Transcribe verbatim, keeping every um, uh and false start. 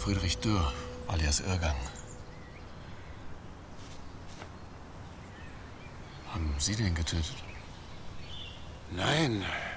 Friedrich Dürr, alias Irrgang. Haben Sie den getötet? Nein,